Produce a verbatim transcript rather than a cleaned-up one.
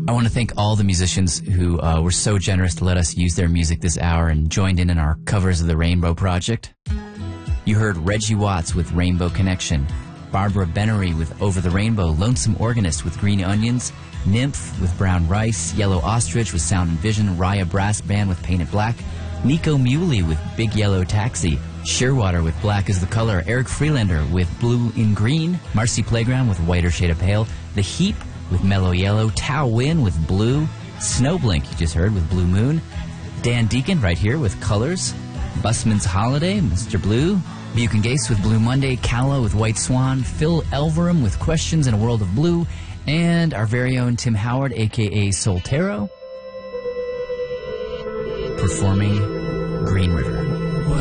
I want to thank all the musicians who uh, were so generous to let us use their music this hour and joined in in our covers of the Rainbow Project. You heard Reggie Watts with Rainbow Connection, Barbara Bennery with Over the Rainbow, Lonesome Organist with Green Onions, Nymph with Brown Rice, Yellow Ostrich with Sound and Vision, Raya Brass Band with Painted Black, Nico Muley with Big Yellow Taxi, Shearwater with Black is the Color, Eric Freelander with Blue in Green, Marcy Playground with Whiter Shade of Pale, The Heap with Mellow Yellow, Tao Win with Blue, Snowblink, you just heard, with Blue Moon, Dan Deacon right here with Colors, Busman's Holiday, Mister Blue, Buchan Gase with Blue Monday, Calla with White Swan, Phil Elverum with Questions in a World of Blue, and our very own Tim Howard, a k a. Soltero, performing Green River.